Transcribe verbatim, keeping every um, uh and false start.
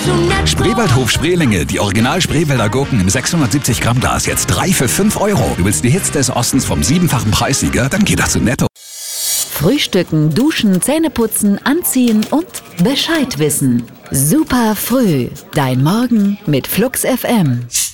zu nett. Spreewaldhof Spreelinge, die Original Spreewälder Gurken im sechshundertsiebzig Gramm Glas, jetzt drei für fünf Euro. Du willst die Hits des Ostens vom siebenfachen Preissieger? Dann geh doch zu Netto. Frühstücken, duschen, Zähneputzen, anziehen und Bescheid wissen. Super früh. Dein Morgen mit Flux F M.